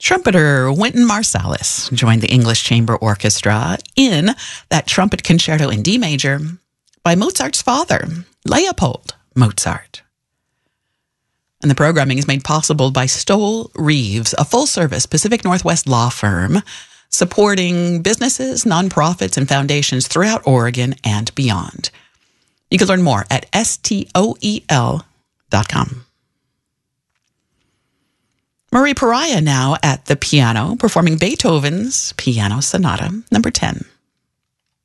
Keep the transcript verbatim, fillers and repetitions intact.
Trumpeter Wynton Marsalis joined the English Chamber Orchestra in that trumpet concerto in D major by Mozart's father, Leopold Mozart. And the programming is made possible by Stoll Reeves, a full-service Pacific Northwest law firm supporting businesses, nonprofits, and foundations throughout Oregon and beyond. You can learn more at S T O E L dot com. Marie Pariah now at the piano, performing Beethoven's Piano Sonata number ten.